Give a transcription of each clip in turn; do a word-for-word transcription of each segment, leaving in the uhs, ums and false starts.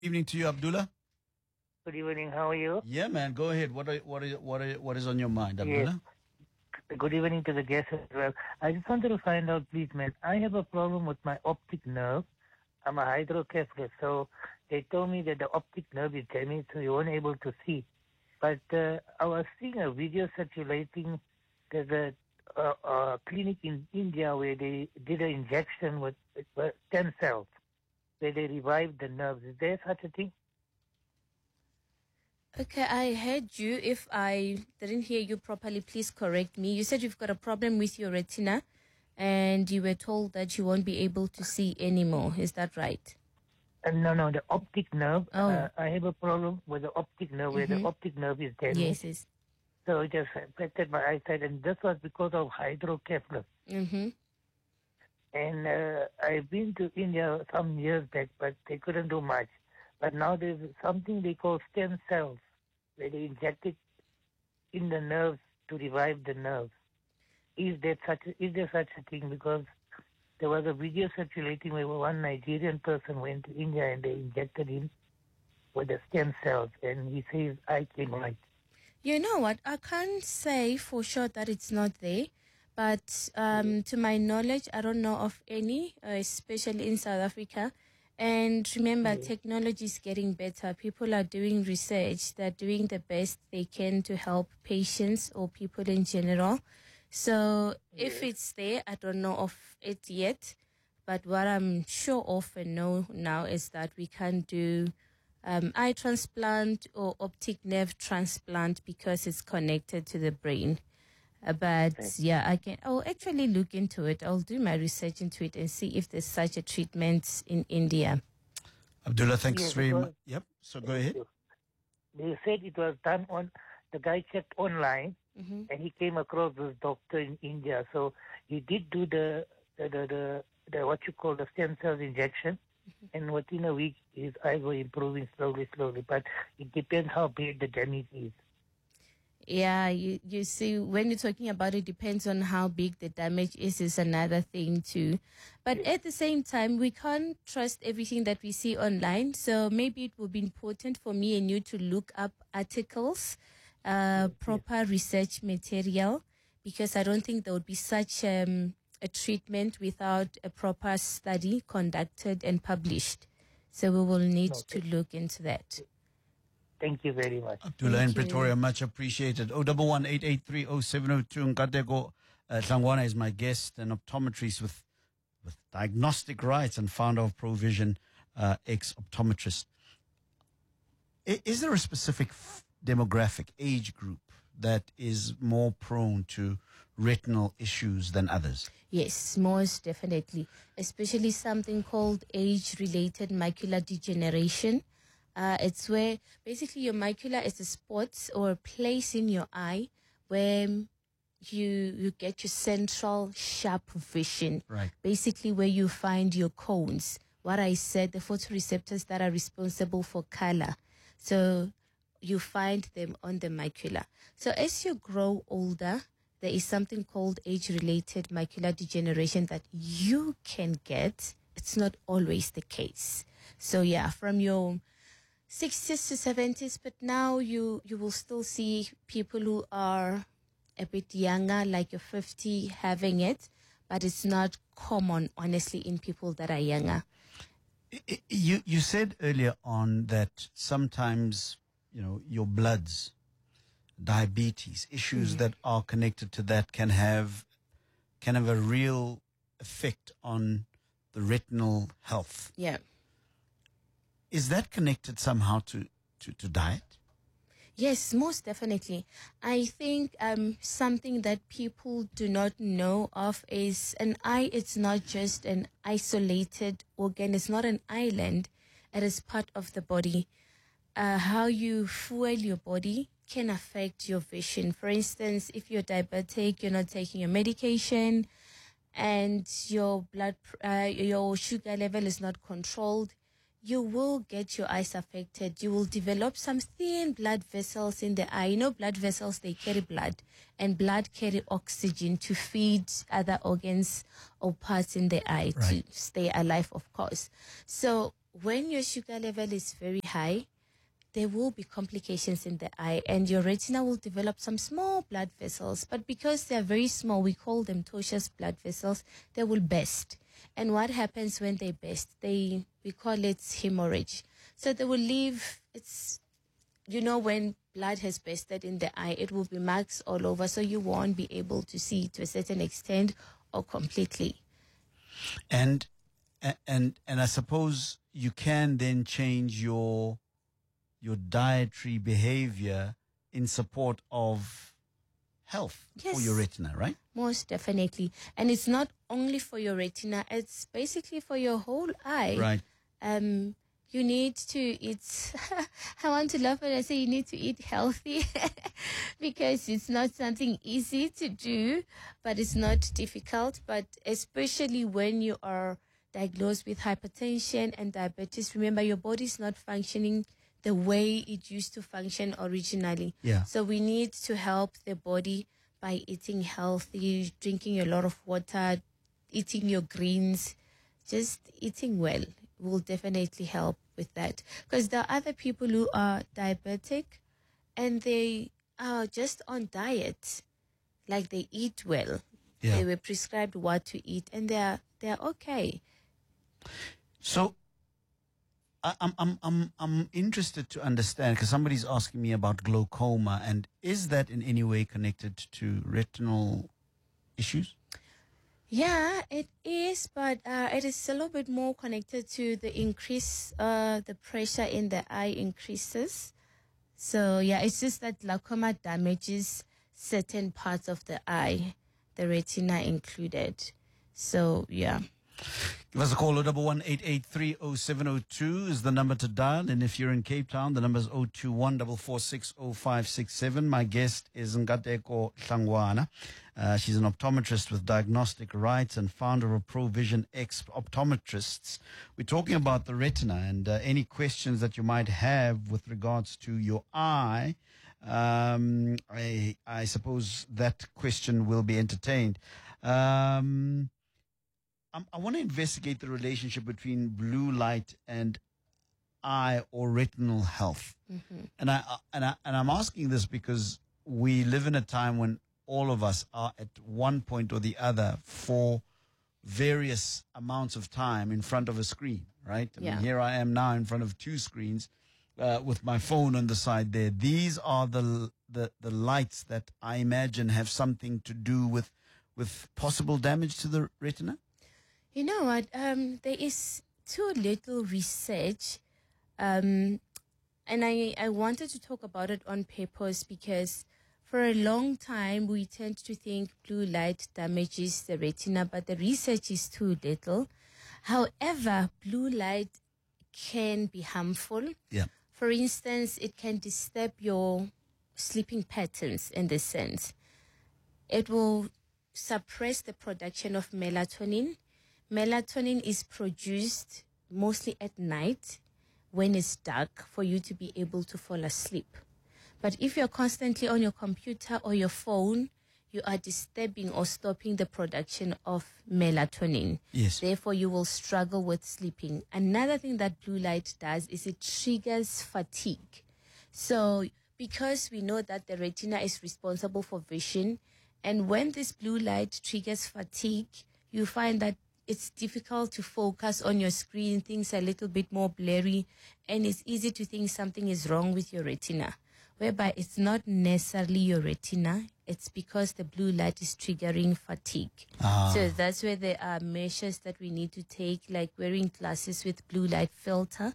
Evening to you, Abdullah. Good evening. How are you? Yeah, man. Go ahead. What are, what are, what are, what is on your mind, Abdullah? Yes. Good evening to the guests as well. I just wanted to find out, please, man. I have a problem with my optic nerve. I'm a hydrocephalus, so they told me that the optic nerve is damaged, so you weren't able to see. But uh, I was seeing a video circulating. There's a uh, uh, clinic in India where they did an injection with, with stem cells, where they revived the nerves. Is there such a thing? Okay, I heard you. If I didn't hear you properly, please correct me. You said you've got a problem with your retina and you were told that you won't be able to see anymore. Is that right? Uh, no, no, the optic nerve. Oh. Uh, I have a problem with the optic nerve, where Mm-hmm. the optic nerve is damaged. Yes, yes. So it just affected my eyesight, and this was because of hydrocephalus. Mm-hmm. And uh, I've been to India some years back, but they couldn't do much. But now there's something they call stem cells, where they inject it in the nerves to revive the nerves. Is there such a, is there such a thing? Because there was a video circulating where one Nigerian person went to India and they injected him with the stem cells, and he says I came right. You know what? I can't say for sure that it's not there, but um, to my knowledge, I don't know of any, uh, especially in South Africa. And remember, Mm. technology is getting better. People are doing research. They're doing the best they can to help patients or people in general. So if it's there, I don't know of it yet. But what I'm sure of and know now is that we can't do um, eye transplant or optic nerve transplant because it's connected to the brain. Uh, but Okay. yeah, I can. I'll actually look into it. I'll do my research into it and see if there's such a treatment in India. Abdullah, thanks Yes, very because- much. Yep. So go ahead. They said it was done on, the guy checked online, Mm-hmm. and he came across this doctor in India. So he did do the, the, the, the, the what you call the stem cells injection, and within a week his eyes were improving slowly, slowly. But it depends how big the damage is. Yeah, you, you see, when you're talking about it, depends on how big the damage is, is another thing too. But at the same time, we can't trust everything that we see online. So maybe it would be important for me and you to look up articles, uh, proper research material, because I don't think there would be such um, a treatment without a proper study conducted and published. So we will need Okay. to look into that. Thank you very much. Abdullah Thank in you. Pretoria, much appreciated. oh one one, eight eight three, oh seven oh two. Nkateko uh, Tlangwana is my guest, an optometrist with, with diagnostic rights and founder of Provision, uh, ex-optometrist. I- Is there a specific f- demographic, age group that is more prone to retinal issues than others? Yes, most definitely. Especially something called age-related macular degeneration. Uh, it's where basically your macula is a spot or a place in your eye where you you get your central sharp vision. Right. Basically where you find your cones. What I said, the photoreceptors that are responsible for color. So you find them on the macula. So as you grow older, there is something called age-related macular degeneration that you can get. It's not always the case. So yeah, from your sixties to seventies, but now you, you will still see people who are a bit younger, like you're fifty, having it, but it's not common, honestly, in people that are younger. I- I- You you said earlier on that sometimes, you know, your bloods, diabetes, issues that are connected to that can have can have a real effect on the retinal health. Yeah. Is that connected somehow to, to, to diet? Yes, most definitely. I think um, something that people do not know of is an eye. It's not just an isolated organ. It's not an island. It is part of the body. Uh, how you fuel your body can affect your vision. For instance, if you're diabetic, you're not taking your medication, and your blood, pr- uh, your sugar level is not controlled, you will get your eyes affected. You will develop some thin blood vessels in the eye. You know, blood vessels, they carry blood, and blood carry oxygen to feed other organs or parts in the eye Right. to stay alive, of course. So when your sugar level is very high, there will be complications in the eye, and your retina will develop some small blood vessels. But because they're very small, we call them tortuous blood vessels, they will burst. And what happens when they burst? They, we call it hemorrhage. So they will leave, it's, you know, when blood has bursted in the eye, it will be marks all over, so you won't be able to see to a certain extent or completely. And, and, and I suppose you can then change your your dietary behavior in support of health Yes. for your retina, right? Most definitely. And it's not only for your retina, it's basically for your whole eye. Right. Um, you need to eat, I want to laugh when I say you need to eat healthy because it's not something easy to do, but it's not difficult. But especially when you are diagnosed with hypertension and diabetes, remember your body is not functioning the way it used to function originally. Yeah. So we need to help the body by eating healthy, drinking a lot of water, eating your greens, just eating well will definitely help with that. Because there are other people who are diabetic and they are just on diet, like they eat well. Yeah. They were prescribed what to eat and they're they're okay. So I- I'm I'm I'm I'm interested to understand, because somebody's asking me about glaucoma, and is that in any way connected to retinal issues? Yeah, it is, but uh, it is a little bit more connected to the increase, uh, the pressure in the eye increases. So yeah, it's just that glaucoma damages certain parts of the eye, the retina included. So yeah. Give us a call. oh one one, eight eight three, oh seven oh two is the number to dial. And if you're in Cape Town, the number is oh two one, four four six, oh five six seven. My guest is Nkateko Hlangwana. Uh, she's an optometrist with diagnostic rights and founder of ProVision X Optometrists. We're talking about the retina, and uh, any questions that you might have with regards to your eye, um, I, I suppose that question will be entertained. Um... I'm, I want to investigate the relationship between blue light and eye or retinal health, Mm-hmm. and I and I and I'm asking this because we live in a time when all of us are at one point or the other for various amounts of time in front of a screen, right? I Yeah. mean, here I am now in front of two screens uh, with my phone on the side there. These are the the the lights that I imagine have something to do with with possible damage to the retina. You know what? Um, there is too little research, um, and I, I wanted to talk about it on purpose because for a long time we tend to think blue light damages the retina, but the research is too little. However, blue light can be harmful. Yeah. For instance, it can disturb your sleeping patterns in this sense. It will suppress the production of melatonin. Melatonin is produced mostly at night when it's dark for you to be able to fall asleep. But if you're constantly on your computer or your phone, you are disturbing or stopping the production of melatonin. Yes. Therefore, you will struggle with sleeping. Another thing that blue light does is it triggers fatigue. So because we know that the retina is responsible for vision, and when this blue light triggers fatigue, you find that it's difficult to focus on your screen, things are a little bit more blurry, and it's easy to think something is wrong with your retina, whereby it's not necessarily your retina, it's because the blue light is triggering fatigue. Ah. So that's where there are measures that we need to take, like wearing glasses with blue light filter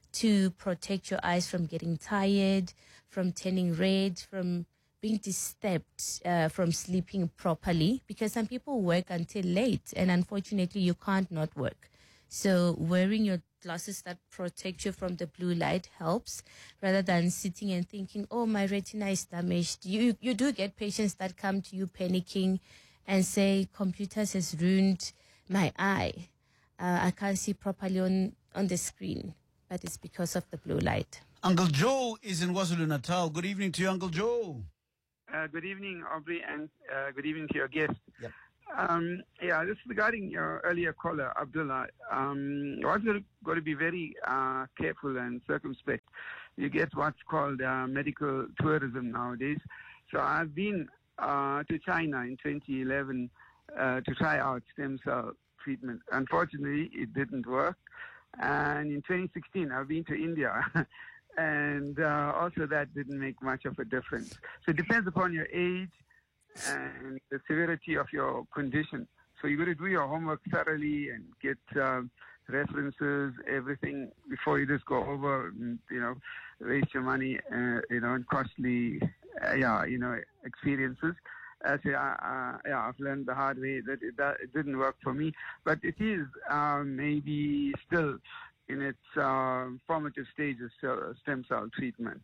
to protect your eyes from getting tired, from turning red, from being disturbed uh, from sleeping properly, because some people work until late and unfortunately you can't not work. So wearing your glasses that protect you from the blue light helps, rather than sitting and thinking, oh, my retina is damaged. You you do get patients that come to you panicking and say, computers has ruined my eye. Uh, I can't see properly on, on the screen, but it's because of the blue light. Uncle Joe is in KwaZulu-Natal. Good evening to you, Uncle Joe. Uh, good evening, Aubrey, and uh, good evening to your guest. Yep. Um, yeah, this is regarding your earlier caller, Abdullah. Um, you also got to be very uh, careful and circumspect. You get what's called uh, medical tourism nowadays. So I've been uh, to China in twenty eleven uh, to try out stem cell treatment. Unfortunately, it didn't work. And in twenty sixteen, I've been to India. and uh, also that didn't make much of a difference. So it depends upon your age and the severity of your condition. So you've got to do your homework thoroughly and get um, references, everything before you just go over, and, you know, waste your money, uh, you know, and costly, uh, yeah, you know, experiences. Uh, so, uh, uh, yeah, I've learned the hard way that it, that it didn't work for me, but it is um, maybe still in its uh, formative stages, uh, stem cell treatment.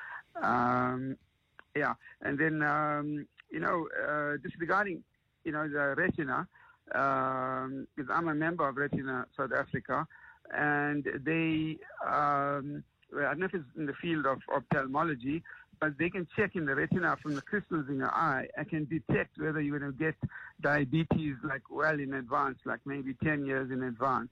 Um, yeah, and then, um, you know, uh, just regarding, you know, the retina, um, because I'm a member of Retina South Africa, and they, um, well, I don't know if it's in the field of ophthalmology, but they can check in the retina from the crystals in your eye and can detect whether you're going to get diabetes like well in advance, like maybe ten years in advance.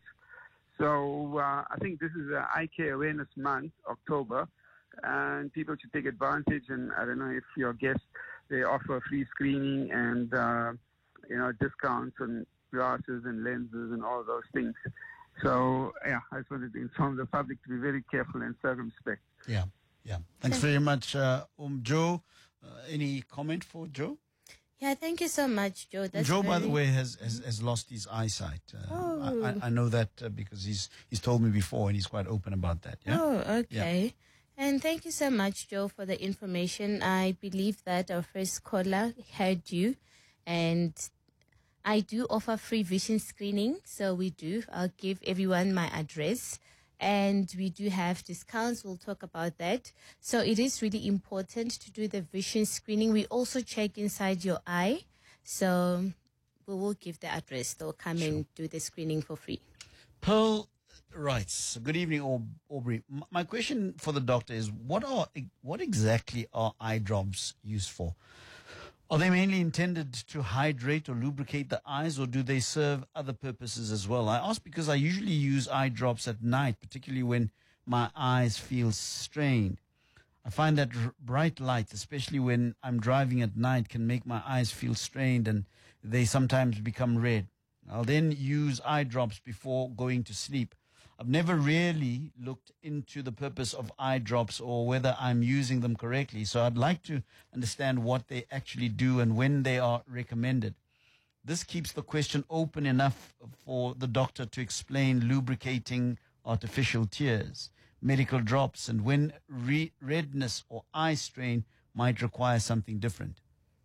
So uh, I think this is an Eye Care Awareness Month, October, and people should take advantage. And I don't know if your guests, they offer free screening and, uh, you know, discounts on glasses and lenses and all those things. So, yeah, I just wanted to inform the public to be very careful and circumspect. Yeah, yeah. Thanks very much, uh, um, Joe. Uh, any comment for Joe? Yeah, thank you so much, Joe. That's Joe, very... by the way, has has, has lost his eyesight. Uh, oh. I, I know that uh, because he's he's told me before, and he's quite open about that. Yeah. Oh, okay. Yeah. And thank you so much, Joe, for the information. I believe that our first caller heard you, and I do offer free vision screening. So we do. I'll give everyone my address. And we do have discounts. We'll talk about that. So it is really important to do the vision screening. We also check inside your eye. So we will give the address. They'll come sure. and do the screening for free. Pearl writes, good evening, Aub- Aubrey. M- my question for the doctor is, what are what exactly are eye drops used for? Are they mainly intended to hydrate or lubricate the eyes, or do they serve other purposes as well? I ask because I usually use eye drops at night, particularly when my eyes feel strained. I find that r- bright light, especially when I'm driving at night, can make my eyes feel strained, and they sometimes become red. I'll then use eye drops before going to sleep. I've never really looked into the purpose of eye drops or whether I'm using them correctly, so I'd like to understand what they actually do and when they are recommended. This keeps the question open enough for the doctor to explain lubricating artificial tears, medical drops, and when re- redness or eye strain might require something different.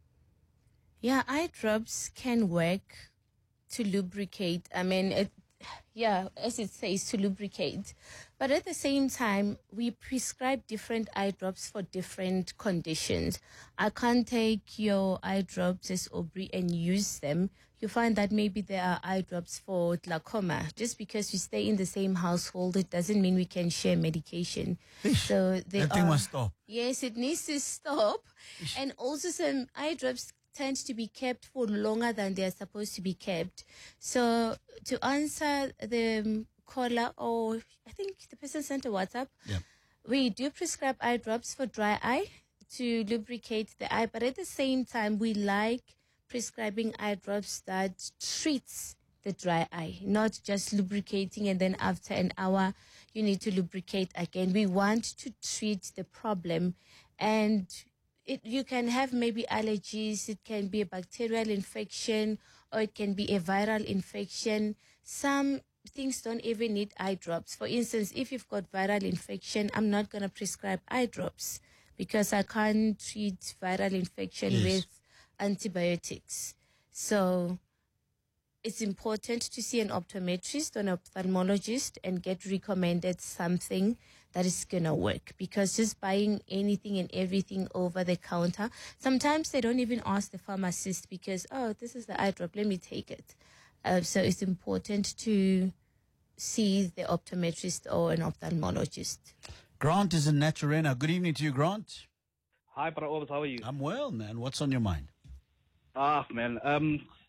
Yeah, eye drops can work to lubricate. I mean, it, yeah, as it says, to lubricate. But at the same time, we prescribe different eye drops for different conditions. I can't take your eye drops as Aubrey and use them. You find that maybe there are eye drops for glaucoma. Just because we stay in the same household, it doesn't mean we can share medication. Ish, so they that are, thing must stop. Yes, it needs to stop. Ish. And also some eye drops tend to be kept for longer than they are supposed to be kept. So to answer the caller, or I think the person sent a WhatsApp, yeah. we do prescribe eye drops for dry eye to lubricate the eye, but at the same time, we like prescribing eye drops that treats the dry eye, not just lubricating and then after an hour you need to lubricate again. We want to treat the problem, and It, you can have maybe allergies, it can be a bacterial infection, or it can be a viral infection. Some things don't even need eye drops. For instance, if you've got viral infection, I'm not going to prescribe eye drops because I can't treat viral infection yes. with antibiotics. So it's important to see an optometrist or an ophthalmologist and get recommended something that is going to work, because just buying anything and everything over the counter, sometimes they don't even ask the pharmacist because, oh, this is the eye drop, let me take it. Uh, so it's important to see the optometrist or an ophthalmologist. Grant is in Naturena. Good evening to you, Grant. Hi, Brother Orbs, how are you? I'm well, man. What's on your mind? Ah, man. Um,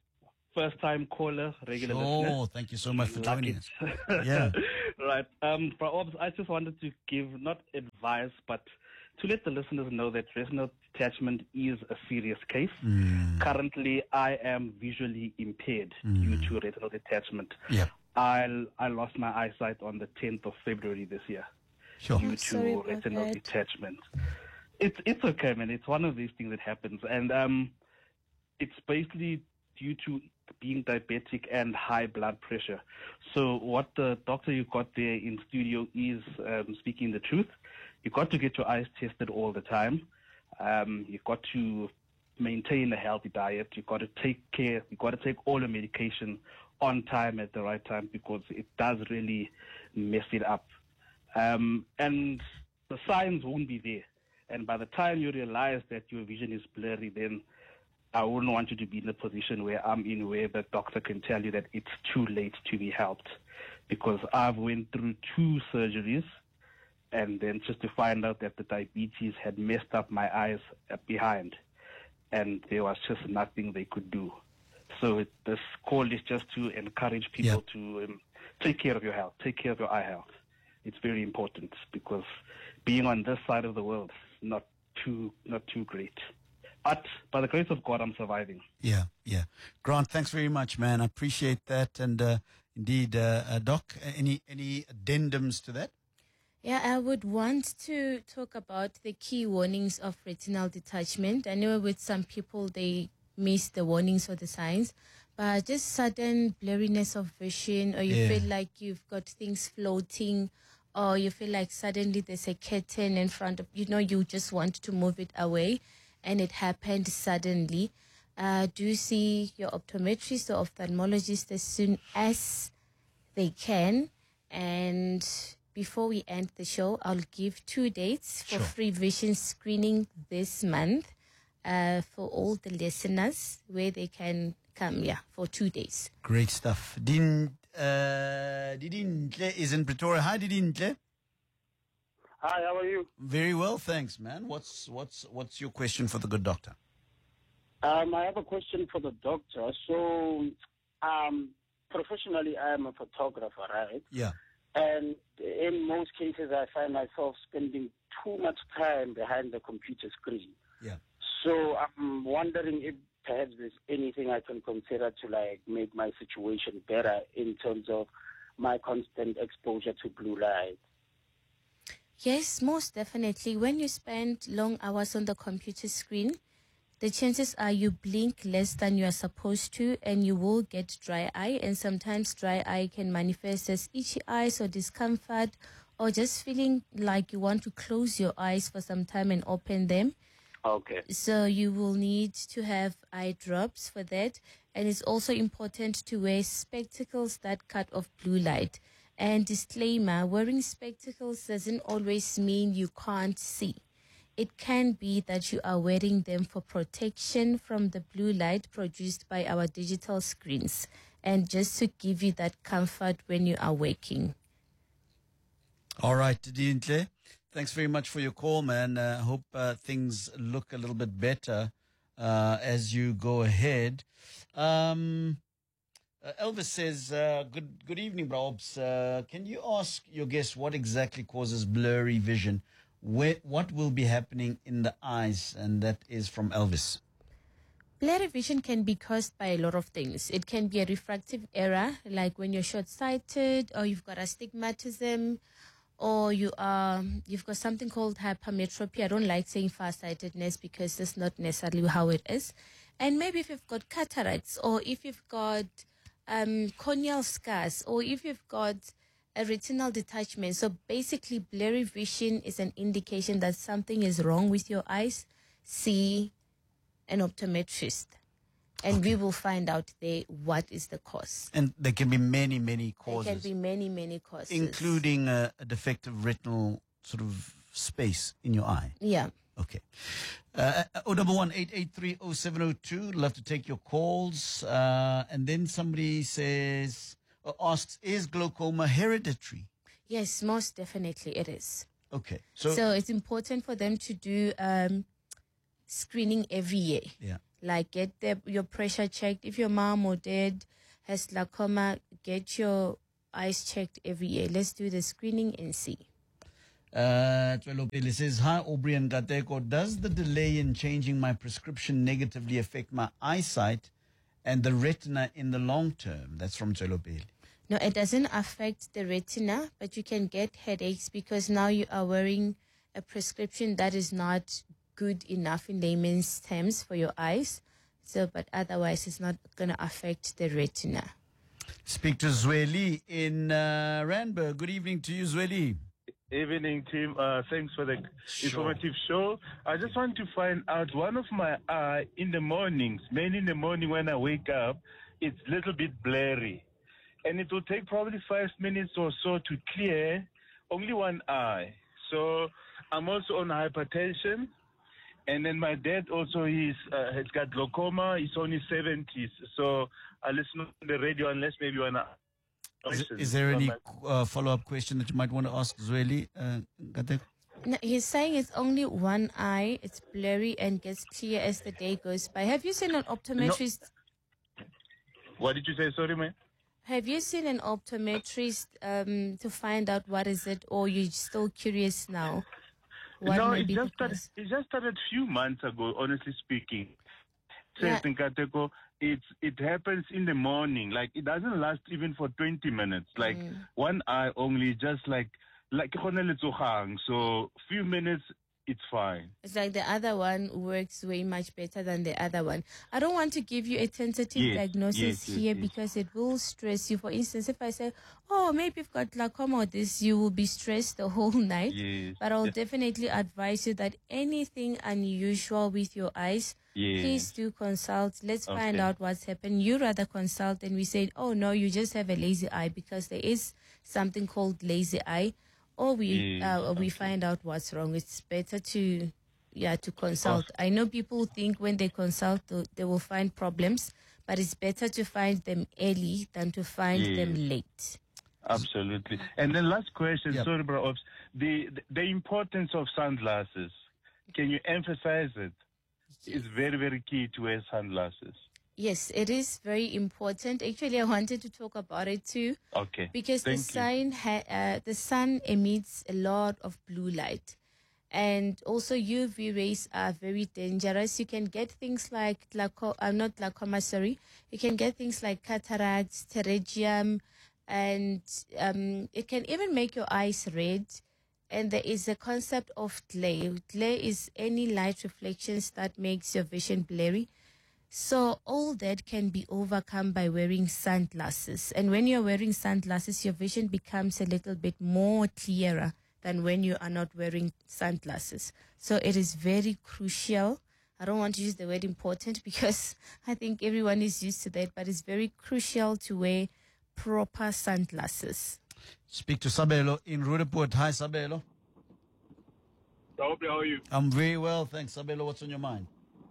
first-time caller, regular Oh, listener. thank you so much for Like joining it. us. Yeah. Right. Um, Bra Obs, I just wanted to give not advice, but to let the listeners know that retinal detachment is a serious case. Mm. Currently, I am visually impaired due to retinal detachment. Yeah. I I lost my eyesight on the tenth of February this year Sure. due Oh, sorry to about retinal that. detachment. It's it's okay, man. It's one of these things that happens, and um, it's basically due to being diabetic and high blood pressure. So what the doctor you got there in studio is um, speaking the truth. You got to get your eyes tested all the time. Um, you've got to maintain a healthy diet. You've got to take care. You've got to take all the medication on time at the right time, because it does really mess it up. Um, and the signs won't be there. And by the time you realize that your vision is blurry, then I wouldn't want you to be in a position where I'm in, where the doctor can tell you that it's too late to be helped. Because I've went through two surgeries, and then just to find out that the diabetes had messed up my eyes behind, and there was just nothing they could do. So it, this call is just to encourage people Yeah. to um, take care of your health, take care of your eye health. It's very important, because being on this side of the world is not too not too great. But by the grace of God, I'm surviving. Yeah, yeah. Grant, thanks very much, man. I appreciate that. And uh, indeed, uh, uh, Doc, any any addendums to that? Yeah, I would want to talk about the key warnings of retinal detachment. I know with some people, they miss the warnings or the signs, but just sudden blurriness of vision, or you Yeah. feel like you've got things floating, or you feel like suddenly there's a curtain in front of you, know, you just want to move it away, and it happened suddenly. Uh, do see your optometrist or ophthalmologist as soon as they can. And before we end the show, I'll give two dates for Sure. free vision screening this month uh, for all the listeners, where they can come, yeah, for two days. Great stuff. Din, uh, Didintle is in Pretoria. Hi, Didintle. Hi, how are you? Very well, thanks, man. What's what's what's your question for the good doctor? Um, I have a question for the doctor. So, um, professionally, I am a photographer, right? Yeah. And in most cases, I find myself spending too much time behind the computer screen. Yeah. So I'm wondering if perhaps there's anything I can consider to like make my situation better in terms of my constant exposure to blue light. Yes, most definitely. When you spend long hours on the computer screen, the chances are you blink less than you are supposed to, and you will get dry eye. And sometimes dry eye can manifest as itchy eyes or discomfort, or just feeling like you want to close your eyes for some time and open them. Okay. So you will need to have eye drops for that. And it's also important to wear spectacles that cut off blue light. And disclaimer, wearing spectacles doesn't always mean you can't see. It can be that you are wearing them for protection from the blue light produced by our digital screens, and just to give you that comfort when you are working. All right, Didintle. Thanks very much for your call, man. I uh, hope uh, things look a little bit better uh, as you go ahead. Um, uh, Elvis says, uh, good good evening, Brobs. Uh, can you ask your guest what exactly causes blurry vision? Where, what will be happening in the eyes? And that is from Elvis. Blurry vision can be caused by a lot of things. It can be a refractive error, like when you're short-sighted, or you've got astigmatism, or you are, you've got something called hypermetropia. I don't like saying farsightedness because that's not necessarily how it is. And maybe if you've got cataracts, or if you've got um, corneal scars, or if you've got a retinal detachment. So basically, blurry vision is an indication that something is wrong with your eyes. See an optometrist, and Okay. we will find out there what is the cause. And there can be many, many causes. There can be many, many causes. Including a, a defective retinal sort of space in your eye. Yeah. Okay. Uh, oh, double one eight eight three oh seven oh two. Love to take your calls. Uh, and then somebody says, or asks, is glaucoma hereditary? Yes, most definitely it is. Okay. So, So it's important for them to do um, screening every year. yeah. Like get the, your pressure checked. If your mom or dad has glaucoma, get your eyes checked every year. Let's do the screening and see. Uh, Twelopele says, hi, Aubrey and Gateko. Does the delay in changing my prescription negatively affect my eyesight and the retina in the long term? That's from Twelopele. No, it doesn't affect the retina, but you can get headaches because now you are wearing a prescription that is not good enough in layman's terms for your eyes. So, but otherwise, it's not going to affect the retina. Speak to Zweli in uh, Randburg. Good evening to you, Zweli. Evening, team. Uh, thanks for the Sure. informative show. I just want to find out, one of my eye in the mornings, mainly in the morning when I wake up, it's a little bit blurry. And it will take probably five minutes or so to clear only one eye. So I'm also on hypertension. And then my dad also, he's uh, has got glaucoma. He's only seventies. So I listen to the radio unless maybe you want to... Is, is there any uh, follow-up question that you might want to ask Zweli? Uh, Gateko? No, he's saying it's only one eye. It's blurry and gets clear as the day goes by. Have you seen an optometrist? No. What did you say? Sorry, man. Have you seen an optometrist um, to find out what is it, or you're still curious now? What no, may it be just, the started, cause? it just started a few months ago, honestly speaking. Yeah. Says in Kateko, it's, it happens in the morning. Like, it doesn't last even for twenty minutes. Like, Mm. one eye only, just like, like, so few minutes, it's fine. It's like the other one works way much better than the other one. I don't want to give you a tentative Yes, diagnosis yes, yes, here yes. because it will stress you. For instance, if I say, oh, maybe you've got glaucoma or this, you will be stressed the whole night. Yes. But I'll yes, definitely advise you that anything unusual with your eyes, yes. please do consult. Let's find Okay. out what's happened. You rather consult and we say, oh, no, you just have a lazy eye, because there is something called lazy eye. Or we Yes, uh, we okay. find out what's wrong. It's better to, yeah, to consult. I know people think when they consult, th- they will find problems, but it's better to find them early than to find Yes. them late. Absolutely. And then last question, Yep. sorry, bro, Ops. The, the the importance of sunglasses. Can you emphasize it? It's very, very key to wear sunglasses. Yes, it is very important. Actually, I wanted to talk about it too. Okay. Because the Thank you. sun, ha- uh, the sun emits a lot of blue light, and also U V rays are very dangerous. You can get things like glaucoma, uh, not glaucoma, sorry. You can get things like cataracts, pterygium, and um, it can even make your eyes red. And there is a concept of glare. Glare is any light reflections that makes your vision blurry. So all that can be overcome by wearing sunglasses. And when you're wearing sunglasses, your vision becomes a little bit more clearer than when you are not wearing sunglasses. So it is very crucial. I don't want to use the word important because I think everyone is used to that, but it's very crucial to wear proper sunglasses. Speak to Sabelo in Rudeport. Hi, Sabelo. How are you? I'm very well, thanks. Sabelo, what's on your mind?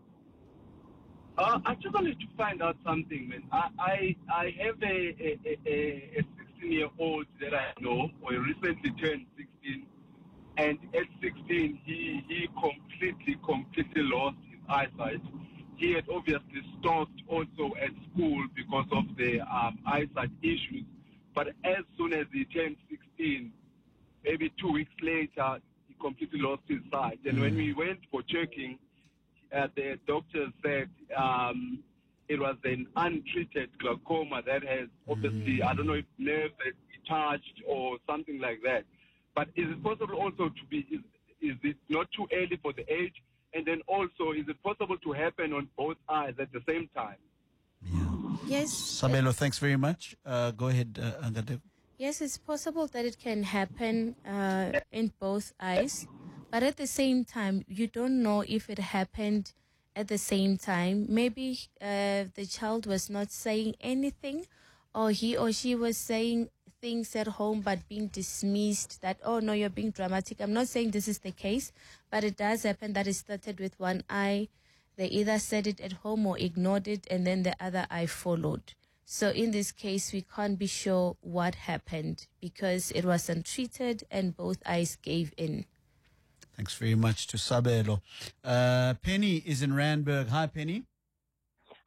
Uh, I just wanted to find out something, man. I I, I have a a, a, a sixteen year old that I know who recently turned sixteen, and at sixteen he he completely completely lost his eyesight. He had obviously stopped also at school because of the um, eyesight issues. But as soon as he turned sixteen, maybe two weeks later, he completely lost his sight. And when we went for checking, Uh, the doctor said um, it was an untreated glaucoma that has obviously, I don't know if nerves are detached or something like that. But is it possible also to be, is, is it not too early for the age? And then also, is it possible to happen on both eyes at the same time? Yes. Sabelo, thanks very much. Uh, go ahead, uh, Gateko. Yes, it's possible that it can happen uh, in both eyes. But at the same time, you don't know if it happened at the same time. Maybe uh, the child was not saying anything, or he or she was saying things at home but being dismissed that, oh, no, you're being dramatic. I'm not saying this is the case, but it does happen that it started with one eye. They either said it at home or ignored it, and then the other eye followed. So in this case, we can't be sure what happened because it wasn't treated and both eyes gave in. Thanks very much to Sabelo. Uh, Penny is in Randburg. Hi, Penny.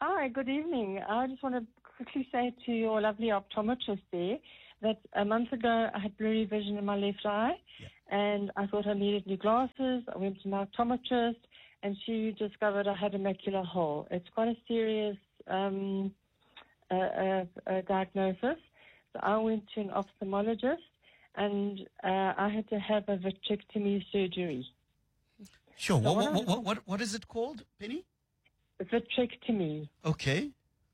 Hi, good evening. I just want to quickly say to your lovely optometrist there that a month ago I had blurry vision in my left eye, Yeah. and I thought I needed new glasses. I went to my optometrist, and she discovered I had a macular hole. It's quite a serious um, uh, uh, uh, diagnosis. So I went to an ophthalmologist, and uh, I had to have a vitrectomy surgery. Sure. So What, what what, I- what, what, what is it called, Penny? A vitrectomy. Okay.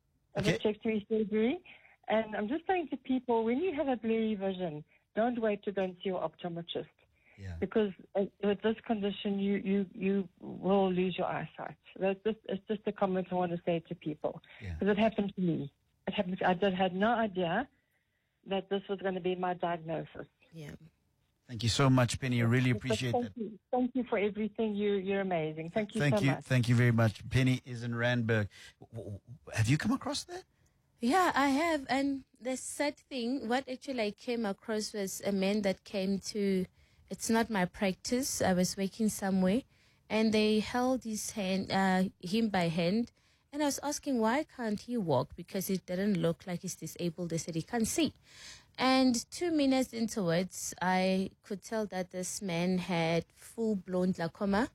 A Okay. vitrectomy surgery. And I'm just saying to people, when you have a blurry vision, don't wait to go and see your optometrist. Yeah. Because uh, with this condition, you, you, you will lose your eyesight. That's just, it's just a comment I want to say to people. Yeah. Because it happened to me. It happened. I just had no idea that this was going to be my diagnosis. Yeah. Thank you so much, Penny. I really But appreciate thank that. You. Thank you for everything. You, you're amazing. Thank you Thank so you. much. Thank you very much. Penny is in Randburg. W- w- Have you come across that? Yeah, I have. And the sad thing, what actually I came across was a man that came to, it's not my practice. I was working somewhere, and they held his hand, uh, him by hand. And I was asking, why can't he walk? Because it didn't look like he's disabled. They said he can't see. And two minutes into it, I could tell that this man had full-blown glaucoma,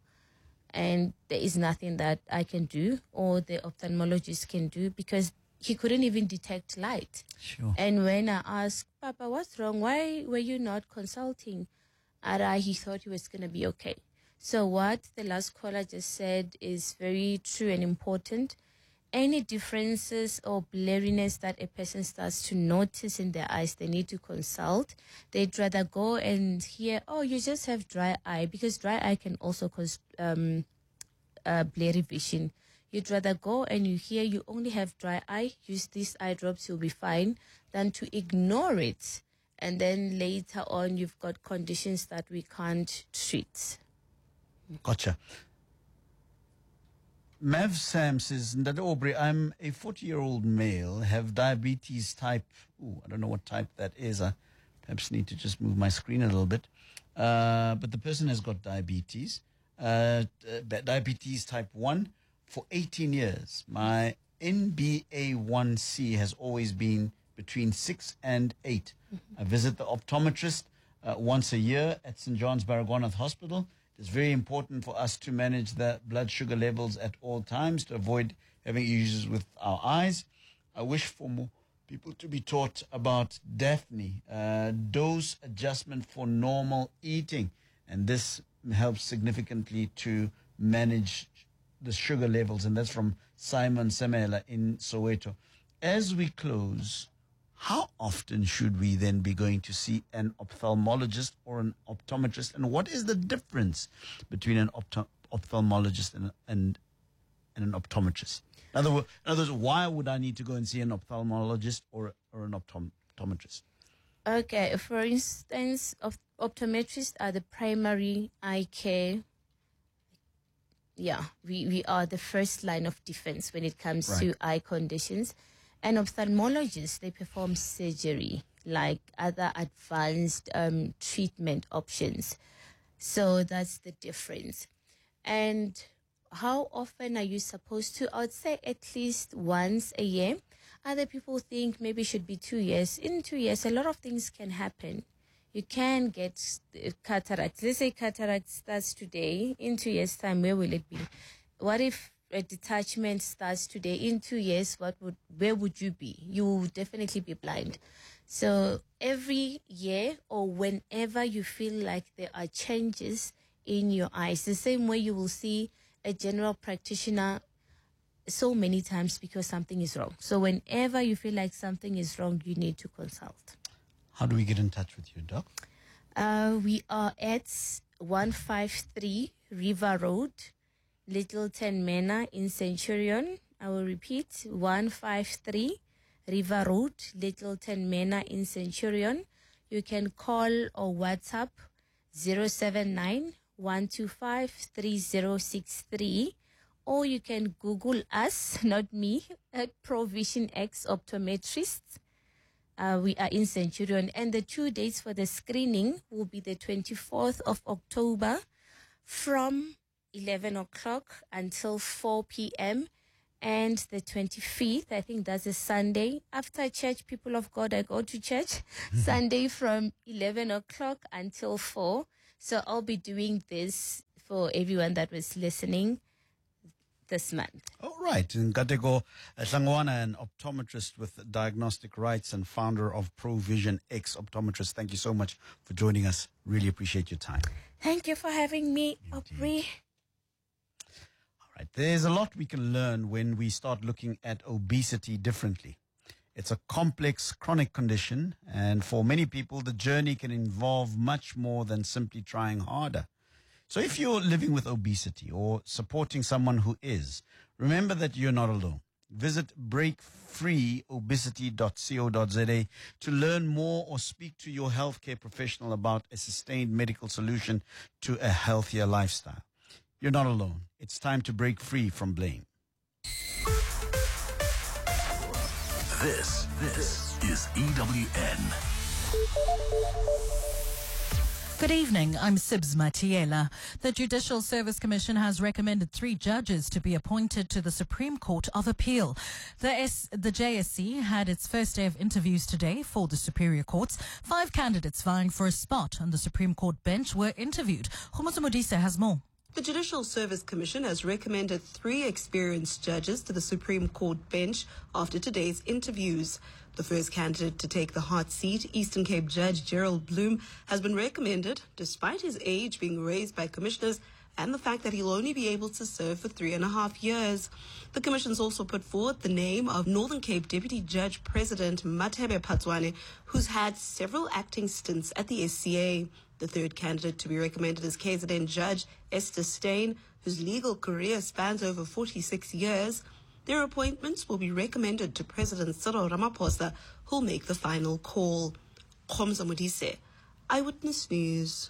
and there is nothing that I can do or the ophthalmologist can do because he couldn't even detect light. Sure. And when I asked, Papa, what's wrong? Why were you not consulting Ara? He thought he was going to be okay. So what the last caller just said is very true and important. Any differences or blurriness that a person starts to notice in their eyes, they need to consult. They'd rather go and hear, oh, you just have dry eye, because dry eye can also cause um, uh, blurry vision. You'd rather go and you hear you only have dry eye, use these eye drops, you'll be fine, than to ignore it. And then later on, you've got conditions that we can't treat. Gotcha. Mav Sam says, Ndada Aubrey, I'm a forty-year-old male, have diabetes type, ooh, I don't know what type that is. I perhaps need to just move my screen a little bit. Uh, but the person has got diabetes, uh, uh, diabetes type one for eighteen years. My N B A one C has always been between six and eight. Mm-hmm. I visit the optometrist uh, once a year at Saint John's Baragwanath Hospital. It's very important for us to manage the blood sugar levels at all times to avoid having issues with our eyes. I wish for more people to be taught about Daphne, uh, dose adjustment for normal eating. And this helps significantly to manage the sugar levels. And that's from Simon Semela in Soweto. As we close, how often should we then be going to see an ophthalmologist or an optometrist? And what is the difference between an opto- ophthalmologist and, and, and an optometrist? In other, words, in other words, why would I need to go and see an ophthalmologist or, or an optom- optometrist? Okay, for instance, of optometrists are the primary eye care. Yeah, we, we are the first line of defense when it comes Right. to eye conditions. And ophthalmologists, they perform surgery, like other advanced um, treatment options. So that's the difference. And how often are you supposed to? I would say at least once a year. Other people think maybe it should be two years. In two years, a lot of things can happen. You can get uh, cataract. Let's say cataract starts today. In two years' time, where will it be? What if a detachment starts today? In two years, what would where would you be? You will definitely be blind. So every year or whenever you feel like there are changes in your eyes, the same way you will see a general practitioner so many times because something is wrong. So whenever you feel like something is wrong, you need to consult. How do we get in touch with you, Doc? Uh, we are at one fifty-three River Road, Littleton Manor in Centurion. I will repeat, one fifty-three River Road, Littleton Manor in Centurion. You can call or WhatsApp zero seven nine, one two five, three zero six three, or you can Google us, not me, at Provision X Optometrists. Uh, we are in Centurion, and the two dates for the screening will be the twenty-fourth of October from eleven o'clock until four p.m. And the twenty-fifth, I think that's a Sunday. After church, people of God, I go to church. Sunday from eleven o'clock until four. So I'll be doing this for everyone that was listening this month. All right. Nkateko Hlangwana, an optometrist with diagnostic rights and founder of ProVision X Optometrist. Thank you so much for joining us. Really appreciate your time. Thank you for having me, Aubrey. All right. There's a lot we can learn when we start looking at obesity differently. It's a complex chronic condition, and for many people, the journey can involve much more than simply trying harder. So if you're living with obesity or supporting someone who is, remember that you're not alone. Visit break free obesity dot co dot za to learn more or speak to your healthcare professional about a sustained medical solution to a healthier lifestyle. You're not alone. It's time to break free from blame. This, this is E W N. Good evening, I'm Sibs Matiela. The Judicial Service Commission has recommended three judges to be appointed to the Supreme Court of Appeal. The, S- the J S C had its first day of interviews today for the Superior Courts. Five candidates vying for a spot on the Supreme Court bench were interviewed. Khomotso Modise has more. The Judicial Service Commission has recommended three experienced judges to the Supreme Court bench after today's interviews. The first candidate to take the hot seat, Eastern Cape Judge Gerald Bloom, has been recommended despite his age being raised by commissioners and the fact that he'll only be able to serve for three and a half years. The Commission's also put forward the name of Northern Cape Deputy Judge President Mathebe Phatswane, who's had several acting stints at the S C A. The third candidate to be recommended is K Z N Judge Esther Steyn, whose legal career spans over forty-six years. Their appointments will be recommended to President Cyril Ramaphosa, who'll make the final call. Khomza Modise, Eyewitness News.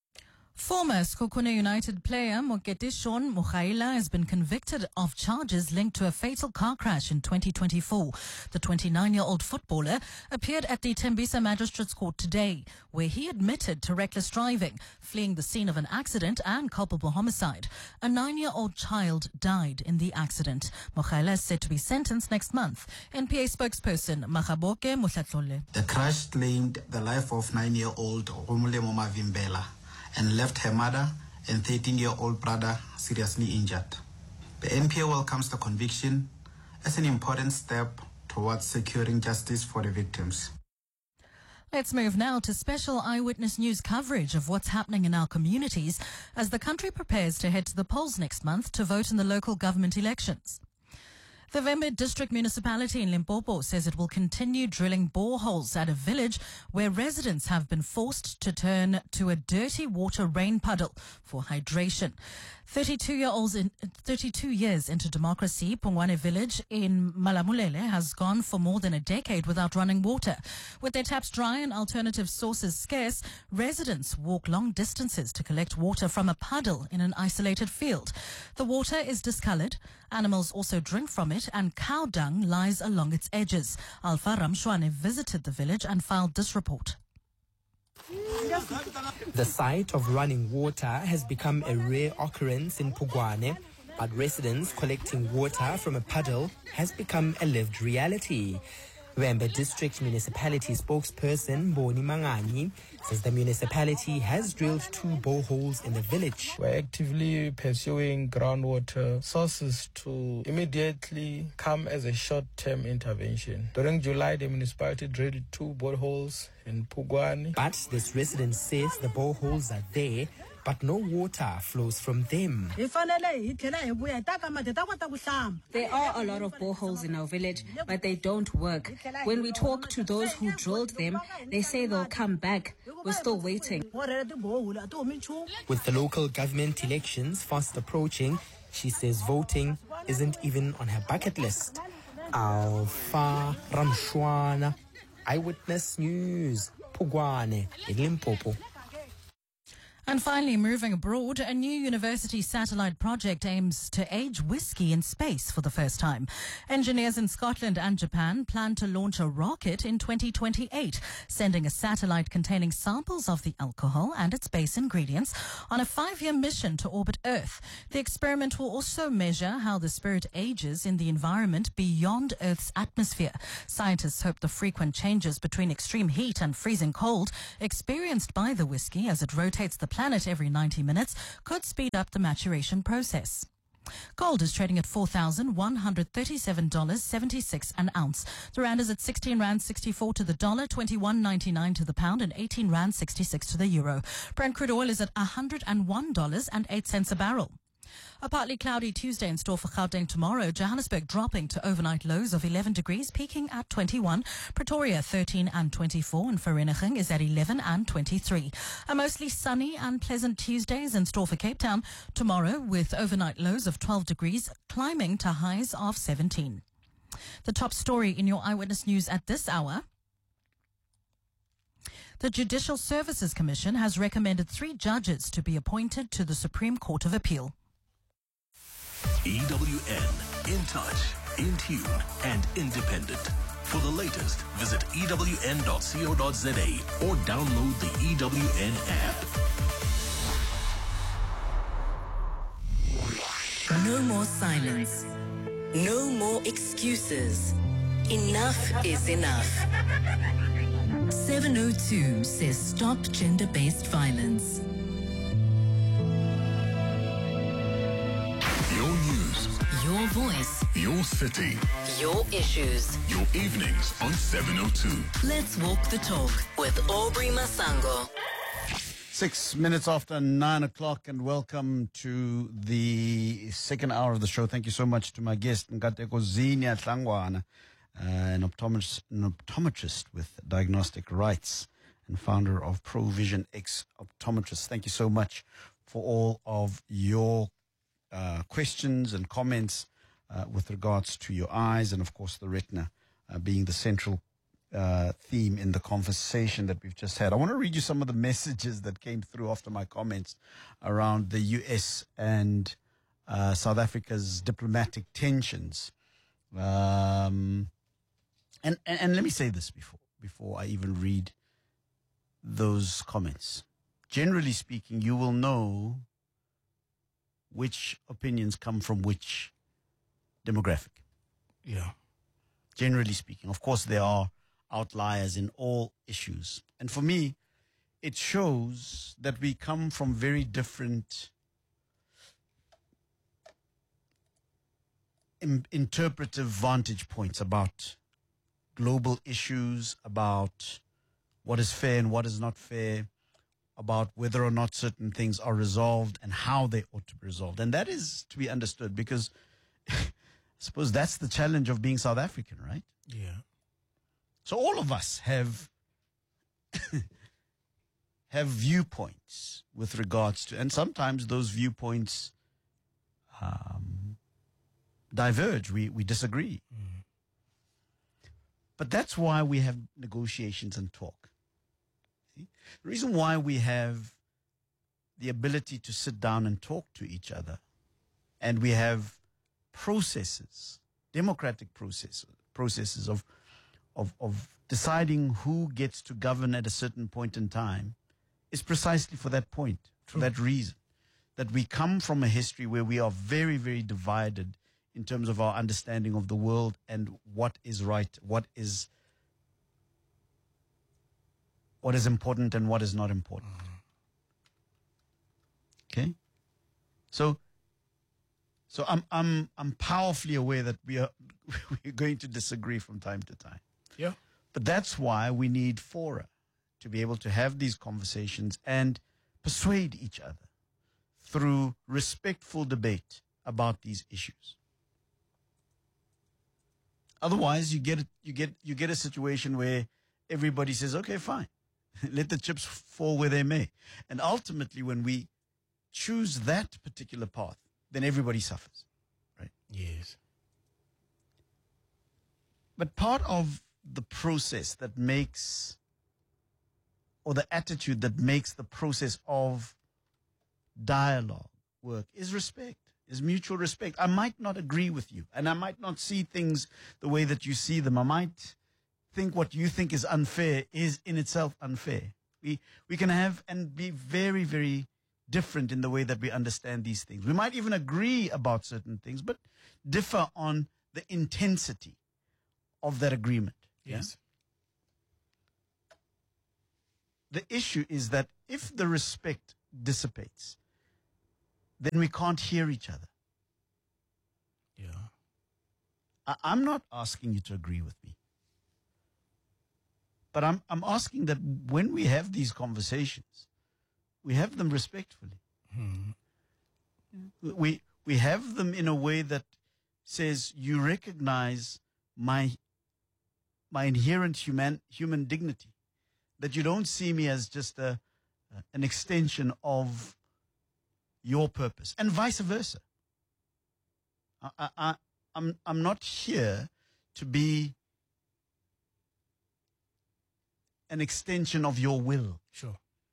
Former Skokone United player Mokete Sean Mokhaila has been convicted of charges linked to a fatal car crash in twenty twenty-four. The twenty-nine-year-old footballer appeared at the Tembisa Magistrates Court today, where he admitted to reckless driving, fleeing the scene of an accident and culpable homicide. A nine-year-old child died in the accident. Mokhaila is set to be sentenced next month. N P A spokesperson Makhaboke Motlatlole. The crash claimed the life of nine-year-old Romulemo Mavimbela and left her mother and thirteen-year-old brother seriously injured. The N P A welcomes the conviction as an important step towards securing justice for the victims. Let's move now to special Eyewitness News coverage of what's happening in our communities as the country prepares to head to the polls next month to vote in the local government elections. The Vhembe District Municipality in Limpopo says it will continue drilling boreholes at a village where residents have been forced to turn to a dirty water rain puddle for hydration. thirty-two-year-olds in, thirty-two years into democracy, Pongwane village in Malamulele has gone for more than a decade without running water. With their taps dry and alternative sources scarce, residents walk long distances to collect water from a puddle in an isolated field. The water is discolored. Animals also drink from it, and cow dung lies along its edges. Alpha Ramshwane visited the village and filed this report. The sight of running water has become a rare occurrence in Pugwane, but residents collecting water from a puddle has become a lived reality. Vhembe District Municipality spokesperson Boni Mangani says the municipality has drilled two boreholes in the village. We're actively pursuing groundwater sources to immediately come as a short-term intervention. During July, the municipality drilled two boreholes in Pugwane. But this resident says the boreholes are there, but no water flows from them. There are a lot of boreholes in our village, but they don't work. When we talk to those who drilled them, they say they'll come back. We're still waiting. With the local government elections fast approaching, she says voting isn't even on her bucket list. Alpha Ramshwana, Eyewitness News, Pugwane in Limpopo. And finally, moving abroad, a new university satellite project aims to age whiskey in space for the first time. Engineers in Scotland and Japan plan to launch a rocket in twenty twenty-eight, sending a satellite containing samples of the alcohol and its base ingredients on a five-year mission to orbit Earth. The experiment will also measure how the spirit ages in the environment beyond Earth's atmosphere. Scientists hope the frequent changes between extreme heat and freezing cold experienced by the whiskey as it rotates the planet every ninety minutes could speed up the maturation process. Gold is trading at four thousand one hundred thirty-seven dollars and seventy-six cents an ounce. The rand is at sixteen rand sixty-four to the dollar, twenty-one ninety-nine to the pound, and eighteen rand sixty-six to the euro. Brent crude oil is at one hundred one dollars and eight cents a barrel. A partly cloudy Tuesday in store for Gauteng tomorrow. Johannesburg dropping to overnight lows of eleven degrees, peaking at twenty-one. Pretoria thirteen and twenty-four, and Vereeniging is at eleven and twenty-three. A mostly sunny and pleasant Tuesday is in store for Cape Town tomorrow, with overnight lows of twelve degrees, climbing to highs of seventeen. The top story in your Eyewitness News at this hour. The Judicial Services Commission has recommended three judges to be appointed to the Supreme Court of Appeal. E W N, in touch, in tune, and independent. For the latest, visit E W N dot co dot za or download the E W N app. No more silence. No more excuses. Enough is enough. seven oh two says stop gender-based violence. Your news, your voice, your city, your issues, your evenings on seven oh two. Let's walk the talk with Aubrey Masango. Six minutes after nine o'clock, and welcome to the second hour of the show. Thank you so much to my guest, Nkateko Zinia Tlangwana, uh, an optometrist, an optometrist with diagnostic rights and founder of ProVision X Optometrists. Thank you so much for all of your Uh, questions and comments uh, with regards to your eyes and, of course, the retina uh, being the central uh, theme in the conversation that we've just had. I want to read you some of the messages that came through after my comments around the U S and uh, South Africa's diplomatic tensions. Um, and, and, and let me say this before, before I even read those comments. Generally speaking, you will know which opinions come from which demographic. Yeah. Generally speaking. Of course, there are outliers in all issues. And for me, it shows that we come from very different in- interpretive vantage points about global issues, about what is fair and what is not fair, about whether or not certain things are resolved and how they ought to be resolved. And that is to be understood because I suppose that's the challenge of being South African, right? Yeah. So all of us have have viewpoints with regards to, and sometimes those viewpoints um, diverge. We, we disagree. Mm. But that's why we have negotiations and talk. The reason why we have the ability to sit down and talk to each other, and we have processes, democratic processes, processes of, of, of deciding who gets to govern at a certain point in time, is precisely for that point, for that reason, that we come from a history where we are very, very divided in terms of our understanding of the world and what is right, what is what is important and what is not important. Okay? So so I'm I'm I'm powerfully aware that we are we're going to disagree from time to time. Yeah. But that's why we need fora to be able to have these conversations and persuade each other through respectful debate about these issues. Otherwise you get you get you get a situation where everybody says, okay, fine. Let the chips fall where they may. And ultimately, when we choose that particular path, then everybody suffers, right? Yes. But part of the process that makes, or the attitude that makes the process of dialogue work is respect, is mutual respect. I might not agree with you, and I might not see things the way that you see them. I might think what you think is unfair is in itself unfair. We we can have and be very, very different in the way that we understand these things. We might even agree about certain things, but differ on the intensity of that agreement. Yes. Yeah? The issue is that if the respect dissipates, then we can't hear each other. Yeah. I, I'm not asking you to agree with me. But I'm I'm asking that when we have these conversations, we have them respectfully. Hmm. We we have them in a way that says you recognize my my inherent human human dignity, that you don't see me as just a an extension of your purpose, and vice versa. I, I, I I'm I'm not here to be an extension of your will. Sure.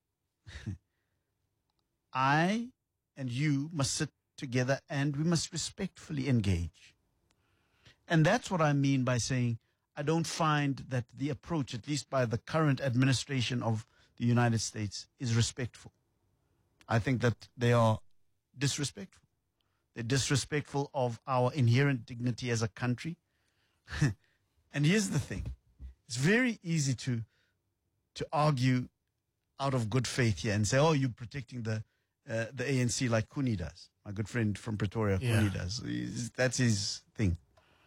I and you must sit together and we must respectfully engage. And that's what I mean by saying I don't find that the approach, at least by the current administration of the United States, is respectful. I think that they are disrespectful. They're disrespectful of our inherent dignity as a country. And here's the thing. It's very easy to to argue out of good faith here and say, oh, you're protecting the uh, the A N C like Kuni does. My good friend from Pretoria, Yeah. Kuni does. He's- That's his thing.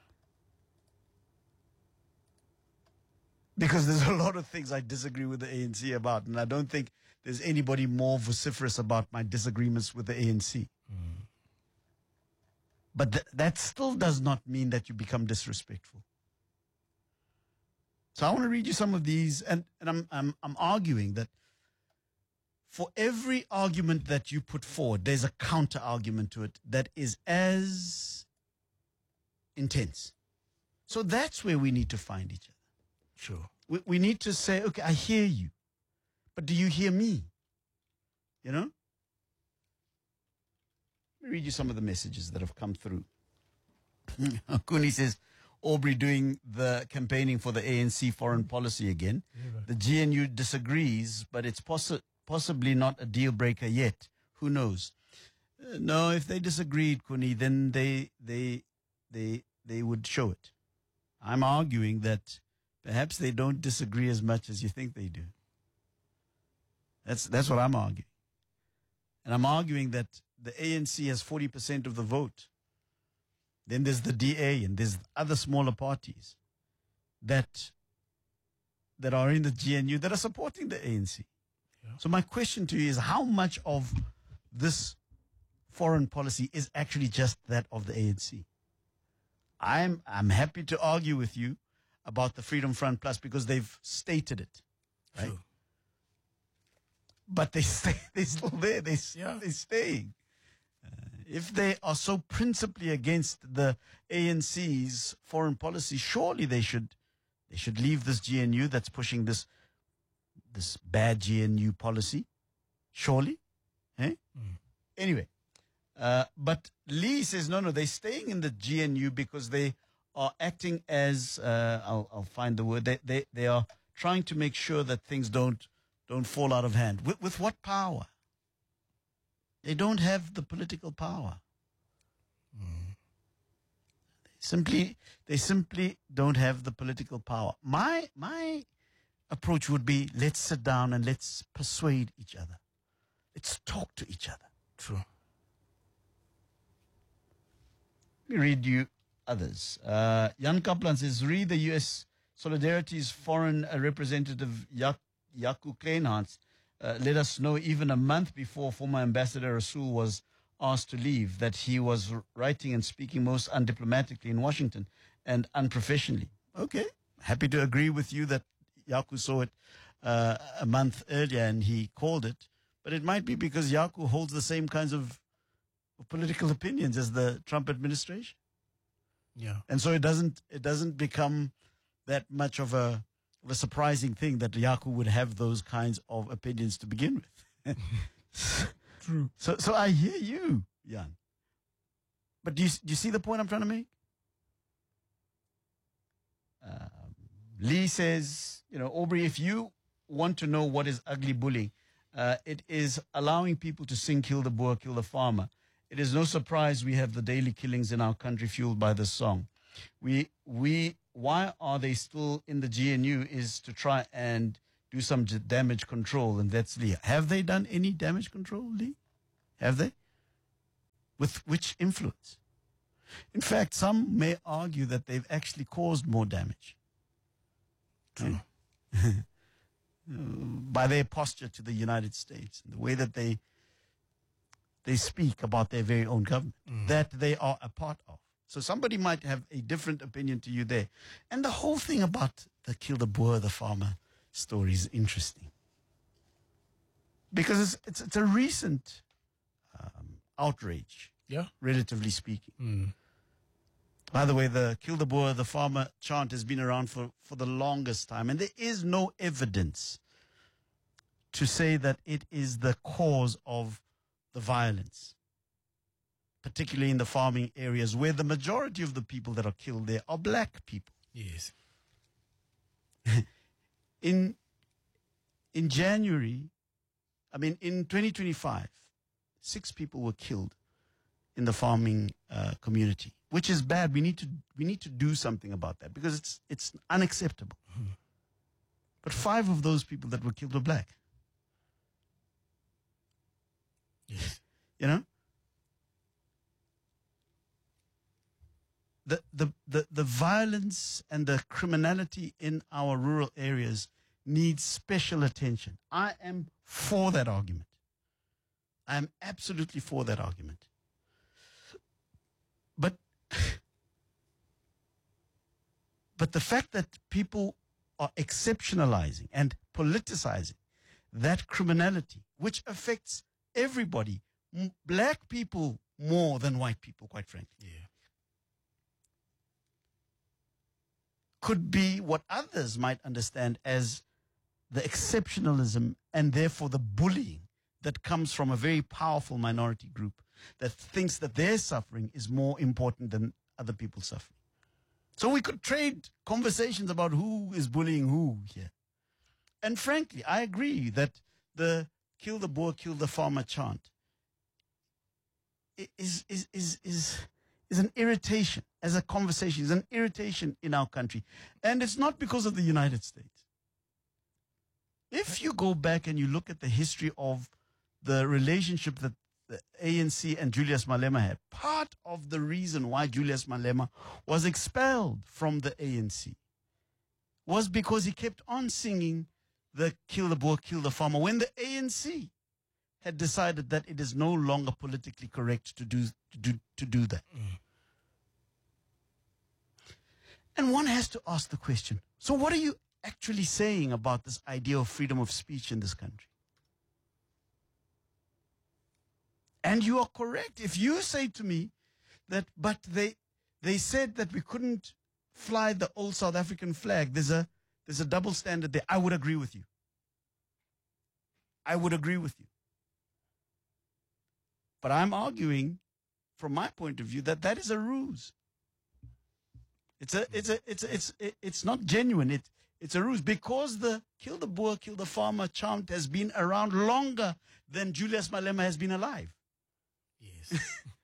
Because there's a lot of things I disagree with the A N C about, and I don't think there's anybody more vociferous about my disagreements with the A N C. But th- that still does not mean that you become disrespectful. So I want to read you some of these, and, and I'm, I'm, I'm arguing that for every argument that you put forward, there's a counter argument to it that is as intense. So that's where we need to find each other. Sure. We, we need to say, okay, I hear you, but do you hear me? You know? Let me read you some of the messages that have come through. Kuni says, Aubrey doing the campaigning for the A N C foreign policy again. The G N U disagrees, but it's possi- possibly not a deal breaker yet. Who knows? Uh, no, if they disagreed, Kuni, then they they they they would show it. I'm arguing that perhaps they don't disagree as much as you think they do. That's that's what I'm arguing. And I'm arguing that the A N C has forty percent of the vote. Then there's the D A and there's other smaller parties that that are in the G N U that are supporting the A N C. So my question to you is, how much of this foreign policy is actually just that of the A N C? I'm I'm happy to argue with you about the Freedom Front Plus because they've stated it, right? True. But they stay, they're still there. They, They're staying. Uh, if they are so principally against the A N C's foreign policy, surely they should they should leave this G N U that's pushing this this bad G N U policy. Surely, eh? Anyway, uh, but Lee says no, no, they're staying in the G N U because they are acting as uh, I'll I'll find the word. They they they are trying to make sure that things don't. Don't fall out of hand. With, with what power? They don't have the political power. They simply, they simply don't have the political power. My my approach would be: let's sit down and let's persuade each other. Let's talk to each other. True. Let me read you others. Uh, Jan Kaplan says, read the U S Solidarity's foreign uh, representative Yak. Yaku Kleinhans uh, let us know even a month before former Ambassador Rasool was asked to leave that he was writing and speaking most undiplomatically in Washington and unprofessionally. Okay, happy to agree with you that Yaku saw it uh, a month earlier and he called it, but it might be because Yaku holds the same kinds of political opinions as the Trump administration. Yeah. And so it doesn't it doesn't become that much of a of a surprising thing that Yaku would have those kinds of opinions to begin with. True. So, so I hear you, Jan. But do you, do you see the point I'm trying to make? Um, Lee says, you know, Aubrey, if you want to know what is ugly bullying, uh, it is allowing people to sing "Kill the Boer, Kill the Farmer." It is no surprise we have the daily killings in our country fueled by this song. We, we, why are they still in the G N U is to try and do some d- damage control, and that's Lee. Have they done any damage control, Lee? Have they? With which influence? In fact, some may argue that they've actually caused more damage. True. By their posture to the United States, the way that they they speak about their very own government, Mm. that they are a part of. So somebody might have a different opinion to you there. And the whole thing about the Kill the Boer, the Farmer story is interesting. Because it's, it's, it's a recent um, outrage, Yeah. relatively speaking. Mm. By the way, the Kill the Boer, the Farmer chant has been around for, for the longest time. And there is no evidence to say that it is the cause of the violence, particularly in the farming areas where the majority of the people that are killed there are black people. Yes. in in January, I mean, in twenty twenty-five, six people were killed in the farming uh, community, which is bad. We need to we need to do something about that because it's it's unacceptable. Mm. But five of those people that were killed were black. Yes. You know? The, the, the, the violence and the criminality in our rural areas needs special attention. I am for that argument. I am absolutely for that argument. But, but the fact that people are exceptionalizing and politicizing that criminality, which affects everybody, m- black people more than white people, quite frankly. Yeah. Could be what others might understand as the exceptionalism and therefore the bullying that comes from a very powerful minority group that thinks that their suffering is more important than other people's suffering. So we could trade conversations about who is bullying who here. And frankly, I agree that the Kill the Boer, Kill the Farmer chant is, is, is, is, is an irritation as a conversation, is an irritation in our country. And it's not because of the United States. If you go back and you look at the history of the relationship that the A N C and Julius Malema had, part of the reason why Julius Malema was expelled from the A N C was because he kept on singing the Kill the Boer, Kill the Farmer, when the A N C had decided that it is no longer politically correct to do to do, to do that. Mm. And one has to ask the question, so what are you actually saying about this idea of freedom of speech in this country? And you are correct. If you say to me that, but they they said that we couldn't fly the old South African flag, there's a there's a double standard there, I would agree with you. I would agree with you. But I'm arguing, from my point of view, that that is a ruse. It's a it's a it's a, it's it's not genuine. It it's a ruse because the Kill the Boer, Kill the Farmer chant has been around longer than Julius Malema has been alive. Yes.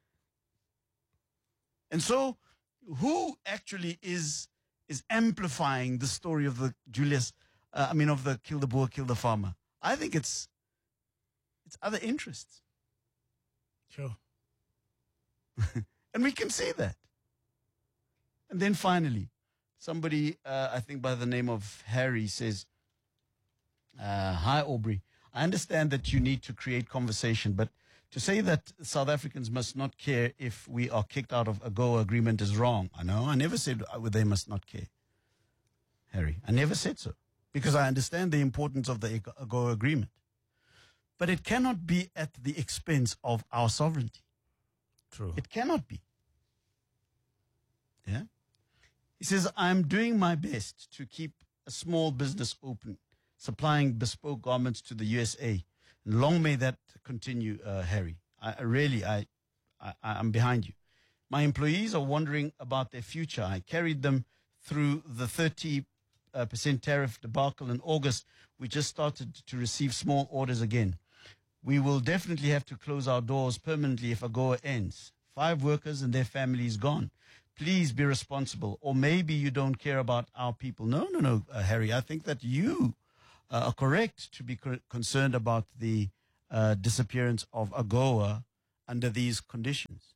And so, who actually is is amplifying the story of the Julius? Uh, I mean, of the Kill the Boer, Kill the Farmer. I think it's it's other interests. Sure. And we can see that. And then finally, somebody, uh, I think by the name of Harry, says, uh, hi, Aubrey. I understand that you need to create conversation, but to say that South Africans must not care if we are kicked out of a AGOA agreement is wrong. I know. I never said they must not care, Harry. I never said so, because I understand the importance of the AGOA agreement. But it cannot be at the expense of our sovereignty. True. It cannot be. Yeah. He says, I'm doing my best to keep a small business open, supplying bespoke garments to the U S A. Long may that continue, uh, Harry. I, I really, I, I, I'm behind you. My employees are wondering about their future. I carried them through the thirty percent tariff debacle in August. We just started to receive small orders again. We will definitely have to close our doors permanently if AGOA ends. Five workers and their families gone. Please be responsible. Or maybe you don't care about our people. No, no, no, uh, Harry. I think that you uh, are correct to be co- concerned about the uh, disappearance of AGOA under these conditions.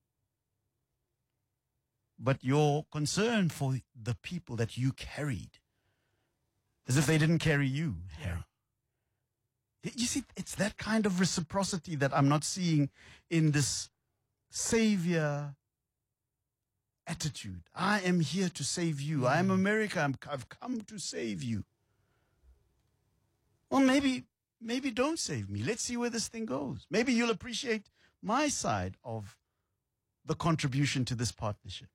But your concern for the people that you carried, as if they didn't carry you, Harry. You see, it's that kind of reciprocity that I'm not seeing in this savior attitude. I am here to save you. I am America. I'm, I've come to save you. Well, maybe, maybe don't save me. Let's see where this thing goes. Maybe you'll appreciate my side of the contribution to this partnership.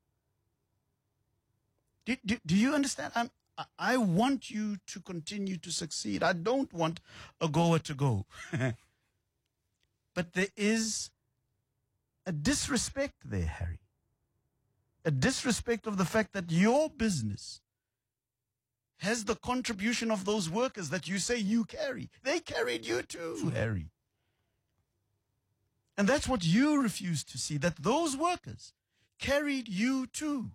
Do, do, do you understand? I'm, I, I want you to continue to succeed. I don't want AGOA to go. But there is a disrespect there, Harry. A disrespect of the fact that your business has the contribution of those workers that you say you carry. They carried you too, Harry. And that's what you refuse to see, that those workers carried you too.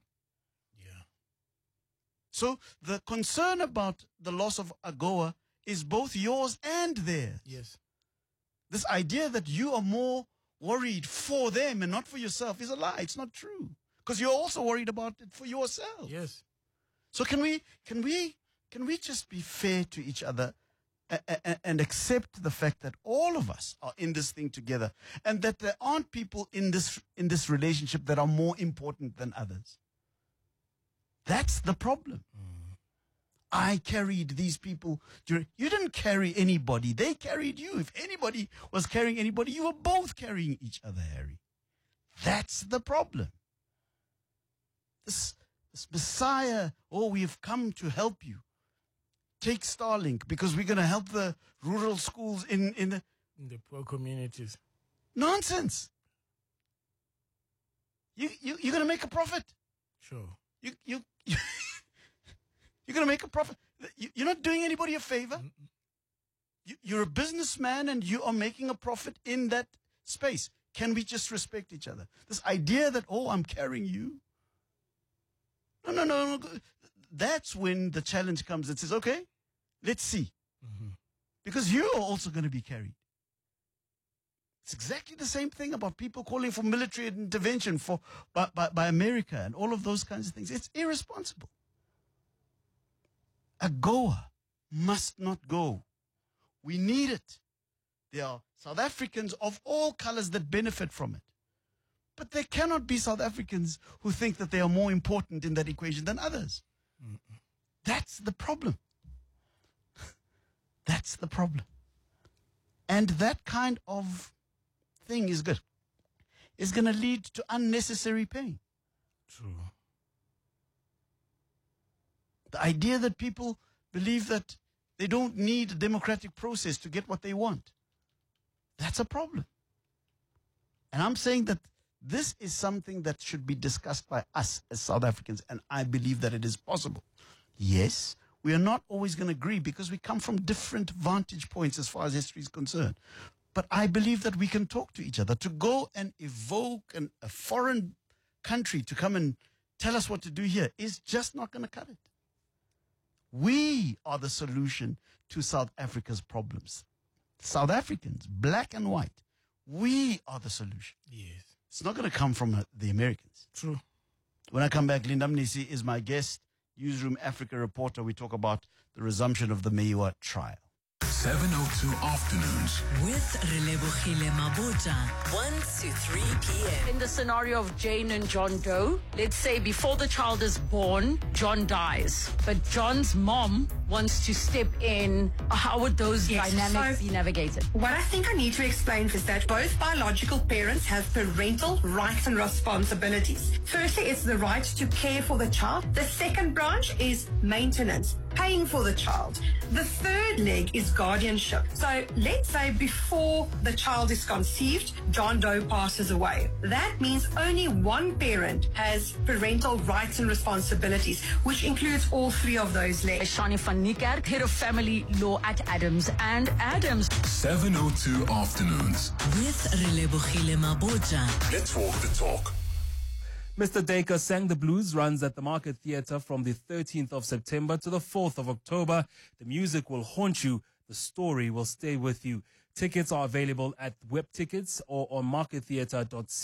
So the concern about the loss of AGOA is both yours and theirs. Yes. This idea that you are more worried for them and not for yourself is a lie. It's not true. Because you're also worried about it for yourself. Yes. So can we can we can we just be fair to each other and, and accept the fact that all of us are in this thing together, and that there aren't people in this in this relationship that are more important than others? That's the problem. Mm. I carried these people. During, you didn't carry anybody. They carried you. If anybody was carrying anybody, you were both carrying each other, Harry. That's the problem. This, this Messiah, oh, we have come to help you. Take Starlink because we're going to help the rural schools in, in the... In the poor communities. Nonsense. You, you, you're going to make a profit. Sure. You, you, you, you're going to make a profit. You're not doing anybody a favor. You, you're a businessman and you are making a profit in that space. Can we just respect each other? This idea that, oh, I'm carrying you. No, no, no, no. That's when the challenge comes and says, okay, let's see. Mm-hmm. Because you are also going to be carried. It's exactly the same thing about people calling for military intervention for by, by, by America and all of those kinds of things. It's irresponsible. AGOA must not go. We need it. There are South Africans of all colors that benefit from it. But there cannot be South Africans who think that they are more important in that equation than others. Mm-mm. That's the problem. That's the problem. And that kind of thing is good. It's going to lead to unnecessary pain. True. The idea that people believe that they don't need a democratic process to get what they want. That's a problem. And I'm saying that this is something that should be discussed by us as South Africans, and I believe that it is possible. Yes, we are not always going to agree because we come from different vantage points as far as history is concerned. But I believe that we can talk to each other. To go and evoke an, a foreign country to come and tell us what to do here is just not going to cut it. We are the solution to South Africa's problems. South Africans, black and white, we are the solution. Yes. It's not going to come from uh, the Americans. True. When I come back, Linda Mnisi is my guest, Newsroom Africa reporter. We talk about the resumption of the Meyiwa trial. seven oh two afternoons. With Relebogile Mabota, one to three p.m. In the scenario of Jane and John Doe, let's say before the child is born, John dies. But John's mom wants to step in. How would those Yes, dynamics so be navigated? What I think I need to explain is that both biological parents have parental rights and responsibilities. Firstly, it's the right to care for the child. The second branch is maintenance, paying for the child. The third leg is guardianship. So let's say before the child is conceived, John Doe passes away. That means only one parent has parental rights and responsibilities, which includes all three of those legs. Shani van Niekerk, Head of Family Law at Adams and Adams. seven oh two afternoons. With Relebogile Maboja. Let's walk the talk. Mister Dacre Sang the Blues runs at the Market Theatre from the thirteenth of September to the fourth of October. The music will haunt you. The story will stay with you. Tickets are available at Web Tickets or on market theatre dot